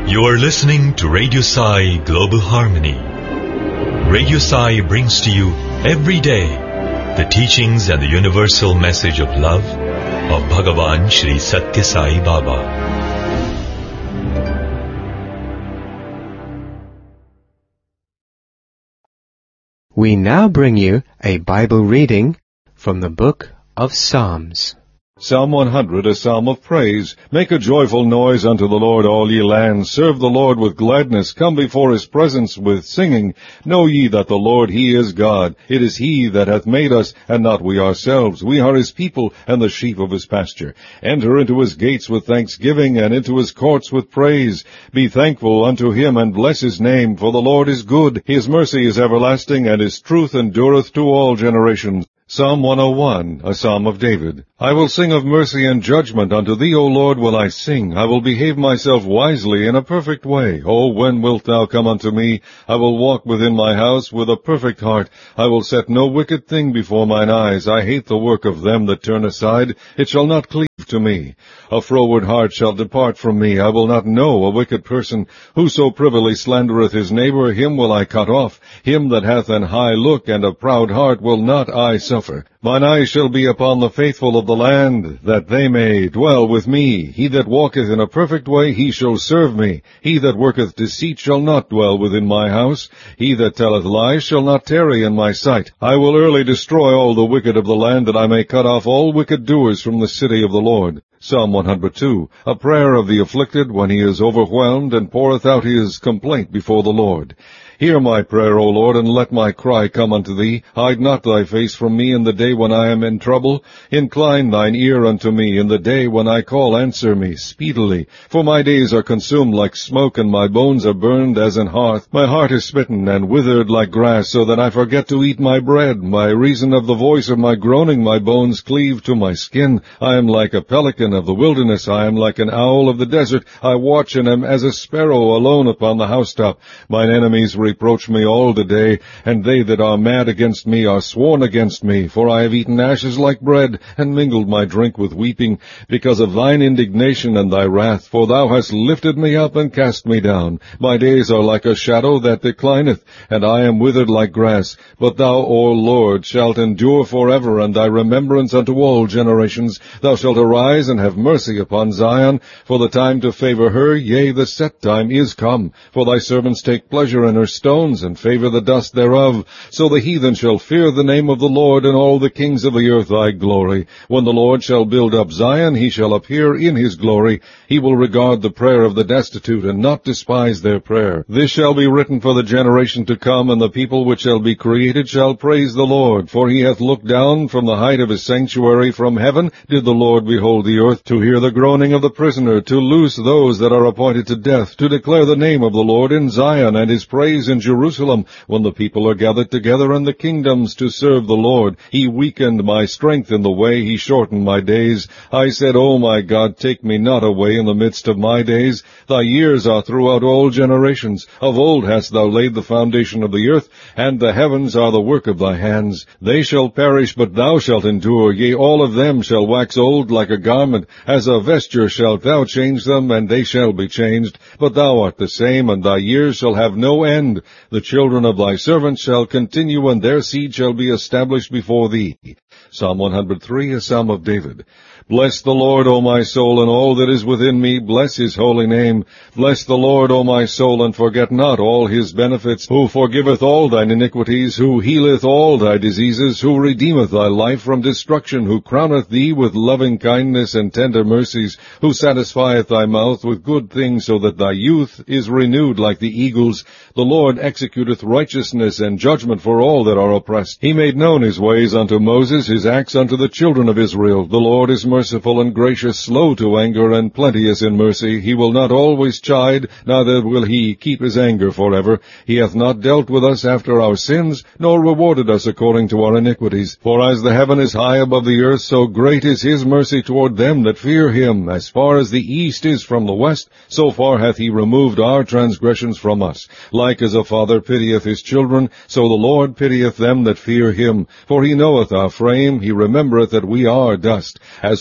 You are listening to Radio Sai Global Harmony. Radio Sai brings to you every day the teachings and the universal message of love of Bhagavan Sri Satya Sai Baba. We now bring you a Bible reading from the book of Psalms. Psalm 100, a psalm of praise. Make a joyful noise unto the Lord, all ye lands. Serve the Lord with gladness. Come before his presence with singing. Know ye that the Lord, he is God. It is he that hath made us, and not we ourselves. We are his people, and the sheep of his pasture. Enter into his gates with thanksgiving, and into his courts with praise. Be thankful unto him, and bless his name, for the Lord is good. His mercy is everlasting, and his truth endureth to all generations. Psalm 101, a psalm of David. I will sing of mercy and judgment. Unto thee, O Lord, will I sing. I will behave myself wisely in a perfect way. O when wilt thou come unto me? I will walk within my house with a perfect heart. I will set no wicked thing before mine eyes. I hate the work of them that turn aside. It shall not cleave to me. A froward heart shall depart from me. I will not know a wicked person. Whoso privily slandereth his neighbor, him will I cut off. Him that hath an high look and a proud heart will not I suffer. Mine eyes shall be upon the faithful of the land, that they may dwell with me. He that walketh in a perfect way, he shall serve me. He that worketh deceit shall not dwell within my house. He that telleth lies shall not tarry in my sight. I will early destroy all the wicked of the land, that I may cut off all wicked doers from the city of the Lord. Psalm 102, a prayer of the afflicted when he is overwhelmed and poureth out his complaint before the Lord. Hear my prayer, O Lord, and let my cry come unto thee. Hide not thy face from me in the day when I am in trouble. Incline thine ear unto me in the day when I call. Answer me speedily. For my days are consumed like smoke, and my bones are burned as an hearth. My heart is smitten and withered like grass, so that I forget to eat my bread. By reason of the voice of my groaning, my bones cleave to my skin. I am like a pelican of the wilderness. I am like an owl of the desert. I watch and am as a sparrow alone upon the housetop. Mine enemies reproach me all the day, and they that are mad against me are sworn against me. For I have eaten ashes like bread, and mingled my drink with weeping, because of thine indignation and thy wrath. For thou hast lifted me up and cast me down. My days are like a shadow that declineth, and I am withered like grass. But thou, O Lord, shalt endure forever, and thy remembrance unto all generations. Thou shalt arise and have mercy upon Zion, for the time to favor her, yea, the set time is come. For thy servants take pleasure in her stones, and favor the dust thereof. So the heathen shall fear the name of the Lord, and all the kings of the earth thy glory. When the Lord shall build up Zion, he shall appear in his glory. He will regard the prayer of the destitute, and not despise their prayer. This shall be written for the generation to come, and the people which shall be created shall praise the Lord. For he hath looked down from the height of his sanctuary. From heaven did the Lord behold the earth, to hear the groaning of the prisoner, to loose those that are appointed to death, to declare the name of the Lord in Zion, and his praise in Jerusalem, when the people are gathered together in the kingdoms to serve the Lord. He weakened my strength in the way, he shortened my days. I said, O my God, take me not away in the midst of my days. Thy years are throughout all generations. Of old hast thou laid the foundation of the earth, and the heavens are the work of thy hands. They shall perish, but thou shalt endure. Yea, all of them shall wax old like a garment. As a vesture shalt thou change them, and they shall be changed. But thou art the same, and thy years shall have no end. The children of thy servants shall continue, and their seed shall be established before thee. Psalm 103, a psalm of David. Bless the Lord, O my soul, and all that is within me. Bless his holy name. Bless the Lord, O my soul, and forget not all his benefits, who forgiveth all thine iniquities, who healeth all thy diseases, who redeemeth thy life from destruction, who crowneth thee with loving kindness and tender mercies, who satisfieth thy mouth with good things, so that thy youth is renewed like the eagles. The Lord executeth righteousness and judgment for all that are oppressed. He made known his ways unto Moses, his acts unto the children of Israel. The Lord is merciful and gracious, slow to anger, and plenteous in mercy. He will not always chide, neither will he keep his anger forever. He hath not dealt with us after our sins, nor rewarded us according to our iniquities. For as the heaven is high above the earth, so great is his mercy toward them that fear him. As far as the east is from the west, so far hath he removed our transgressions from us. Like as a father pitieth his children, so the Lord pitieth them that fear him. For he knoweth our frame, he remembereth that we are dust. As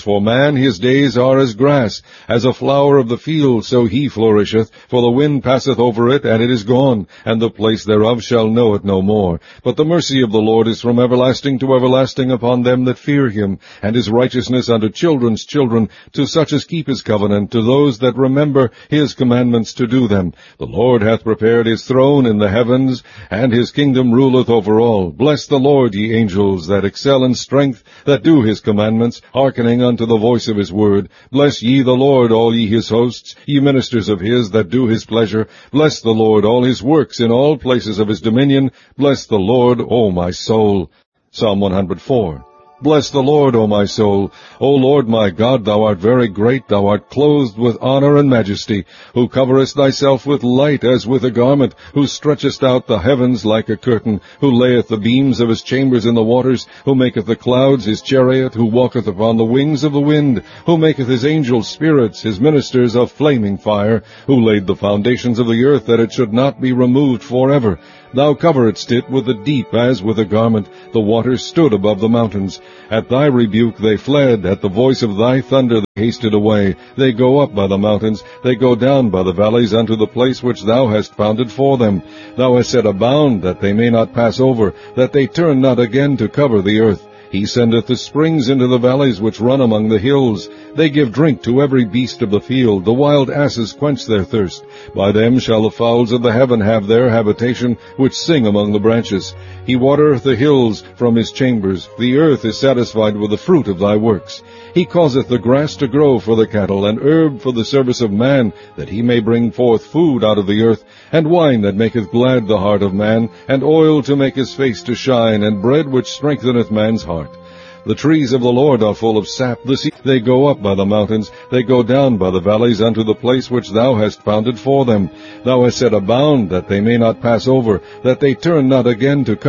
for man, his days are as grass, as a flower of the field, so he flourisheth. For the wind passeth over it, and it is gone, and the place thereof shall know it no more. But the mercy of the Lord is from everlasting to everlasting upon them that fear him, and his righteousness unto children's children, to such as keep his covenant, to those that remember his commandments to do them. The Lord hath prepared his throne in the heavens, and his kingdom ruleth over all. Bless the Lord, ye angels, that excel in strength, that do his commandments, hearkening unto the voice of his word. Bless ye the Lord, all ye his hosts, ye ministers of his that do his pleasure. Bless the Lord, all his works in all places of his dominion. Bless the Lord, O my soul. Psalm 104. Bless the Lord, O my soul. O Lord my God, thou art very great, thou art clothed with honor and majesty, who coverest thyself with light as with a garment, who stretchest out the heavens like a curtain, who layeth the beams of his chambers in the waters, who maketh the clouds his chariot, who walketh upon the wings of the wind, who maketh his angels spirits, his ministers of flaming fire, who laid the foundations of the earth, that it should not be removed forever. Thou coveredst it with the deep as with a garment. The waters stood above the mountains. At thy rebuke they fled. At the voice of thy thunder they hasted away. They go up by the mountains. They go down by the valleys unto the place which thou hast founded for them. Thou hast set a bound that they may not pass over, that they turn not again to cover the earth. He sendeth the springs into the valleys which run among the hills. They give drink to every beast of the field. The wild asses quench their thirst. By them shall the fowls of the heaven have their habitation, which sing among the branches. He watereth the hills from his chambers. The earth is satisfied with the fruit of thy works. He causeth the grass to grow for the cattle, and herb for the service of man, that he may bring forth food out of the earth, and wine that maketh glad the heart of man, and oil to make his face to shine, and bread which strengtheneth man's heart. The trees of the Lord are full of sap. They go up by the mountains. They go down by the valleys unto the place which thou hast founded for them. Thou hast set a bound that they may not pass over, that they turn not again to